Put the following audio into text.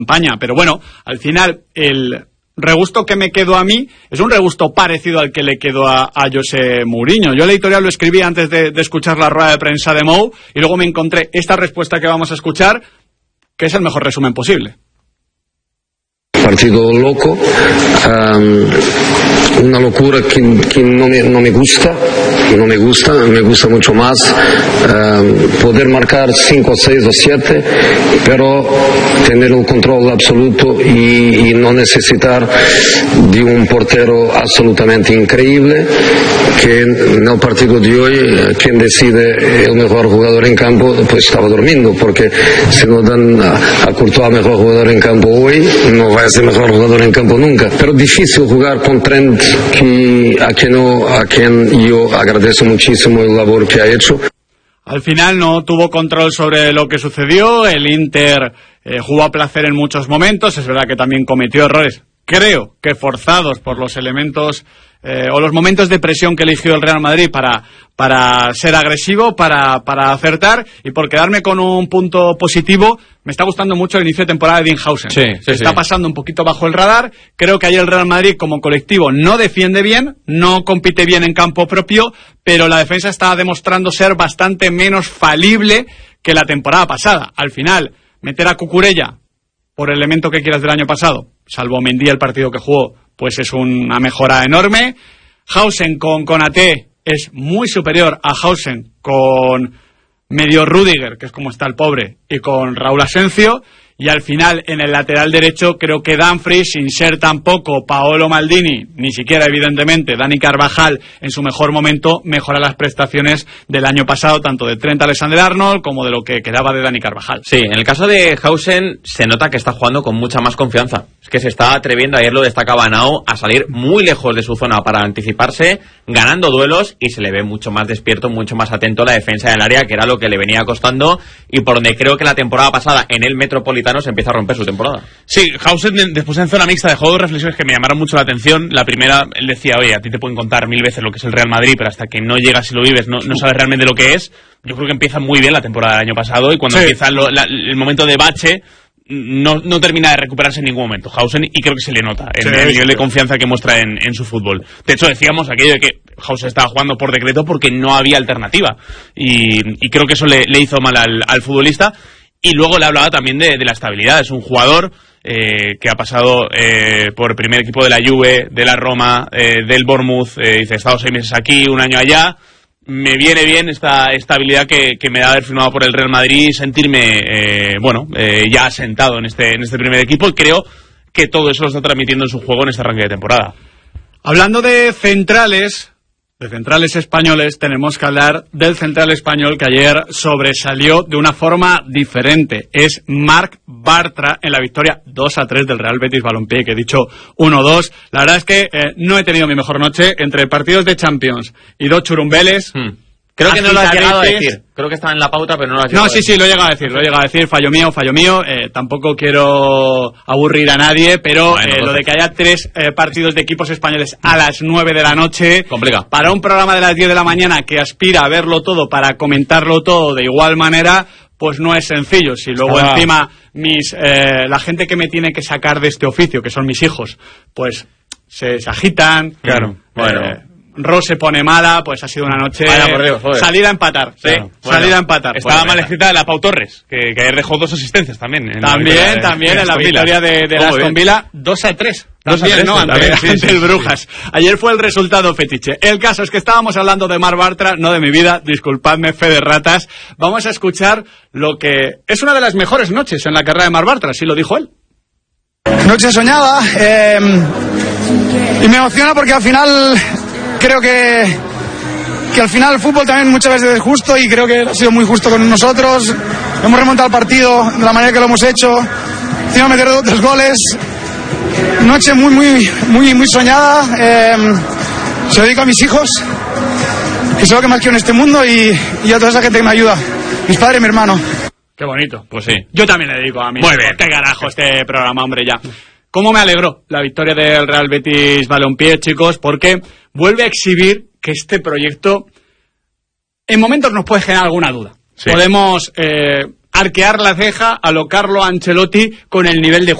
campaña. Pero bueno, al final el regusto que me quedó a mí es un regusto parecido al que le quedó a José Mourinho. Yo el editorial lo escribí antes de escuchar la rueda de prensa de Mou y luego me encontré esta respuesta que vamos a escuchar, que es el mejor resumen posible. Partido loco, una locura que no me gusta, me gusta mucho más poder marcar 5, 6 o 7, pero tener el control absoluto y no necesitar de un portero absolutamente increíble, que en el partido de hoy quien decide el mejor jugador en campo pues estaba durmiendo, porque si no dan a Courtois mejor jugador en campo hoy, no va a ser mejor jugador en campo nunca. Pero difícil jugar con Trent, a quien yo agradezco muchísimo el labor que ha hecho. Al final no tuvo control sobre lo que sucedió, el Inter jugó a placer en muchos momentos, es verdad que también cometió errores, creo que forzados por los elementos o los momentos de presión que eligió el Real Madrid para ser agresivo, para acertar, y por quedarme con un punto positivo, me está gustando mucho el inicio de temporada de Dean Howson. Está pasando un poquito bajo el radar. Creo que ayer el Real Madrid como colectivo no defiende bien, no compite bien en campo propio, pero la defensa está demostrando ser bastante menos falible que la temporada pasada. Al final, meter a Cucurella, por el elemento que quieras del año pasado, salvo Mendy el partido que jugó, pues es una mejora enorme. Howson con Konaté es muy superior a Howson con medio Rüdiger, que es como está el pobre, y con Raúl Asencio. Y al final, en el lateral derecho, creo que Dumfries, sin ser tampoco Paolo Maldini, ni siquiera, evidentemente, Dani Carvajal, en su mejor momento, mejora las prestaciones del año pasado, tanto de Trent Alexander-Arnold como de lo que quedaba de Dani Carvajal. Sí, en el caso de Howson, se nota que está jugando con mucha más confianza. Es que se está atreviendo, ayer lo destacaba Nao, a salir muy lejos de su zona para anticiparse, ganando duelos, y se le ve mucho más despierto, mucho más atento a la defensa del área, que era lo que le venía costando, y por donde creo que la temporada pasada, en el Metropolitano, se empieza a romper su temporada. Sí, Howson después en zona mixta dejó 2 reflexiones que me llamaron mucho la atención. La primera, él decía, oye, a ti te pueden contar 1000 veces lo que es el Real Madrid, pero hasta que no llegas y lo vives no sabes realmente lo que es. Yo creo que empieza muy bien la temporada del año pasado, y cuando empieza el momento de bache, no termina de recuperarse en ningún momento Howson, y creo que se le nota en el nivel de confianza que muestra en su fútbol. De hecho, decíamos aquello de que Howson estaba jugando por decreto porque no había alternativa, y creo que eso le hizo mal al futbolista. Y luego le hablaba también de la estabilidad. Es un jugador que ha pasado por el primer equipo de la Juve, de la Roma, del Bournemouth. Dice, he estado 6 meses aquí, 1 año allá. Me viene bien esta estabilidad que me da haber firmado por el Real Madrid y sentirme, ya asentado en este primer equipo. Y creo que todo eso lo está transmitiendo en su juego en este arranque de temporada. Hablando de centrales españoles, tenemos que hablar del central español que ayer sobresalió de una forma diferente. Es Marc Bartra en la victoria 2-3 del Real Betis Balompié, que he dicho 1-2. La verdad es que no he tenido mi mejor noche entre partidos de Champions y 2 churumbeles. Creo que no lo has llegado a decir. Creo que estaba en la pauta, pero no lo has llegado a decir. Sí, lo he llegado a decir. Fallo mío. Tampoco quiero aburrir a nadie, pero lo de que haya 3 partidos de equipos españoles a las 9 de la noche, complica. Para un programa de las 10 de la mañana que aspira a verlo todo, para comentarlo todo de igual manera, pues no es sencillo. Si luego encima la gente que me tiene que sacar de este oficio, que son mis hijos, pues se agitan. Claro. Rose se pone mala, pues ha sido una noche salida a empatar. Salida a empatar. Estaba mal escrita la Pau Torres, que ayer dejó 2 asistencias también. También en la victoria de Aston Villa, 2-3. Ante el Brujas. Ayer fue el resultado fetiche. El caso es que estábamos hablando de Marc Bartra, no de mi vida, disculpadme, fe de ratas. Vamos a escuchar lo que es una de las mejores noches en la carrera de Marc Bartra, así lo dijo él. Noche soñada, y me emociona porque al final creo que al final el fútbol también muchas veces es justo, y creo que ha sido muy justo con nosotros. Hemos remontado el partido de la manera que lo hemos hecho, encima meter 2 goles. Noche muy soñada. Se lo dedico a mis hijos, que son lo que más quiero en este mundo, y a toda esa gente que me ayuda, mis padres y mi hermano. Qué bonito. Pues sí. Yo también le dedico a mí. Muy bien. Qué carajo este programa, hombre, ya. ¿Cómo me alegró la victoria del Real Betis Balompié, chicos? Porque vuelve a exhibir que este proyecto en momentos nos puede generar alguna duda. Sí. Podemos arquear la ceja a lo Carlo Ancelotti con el nivel de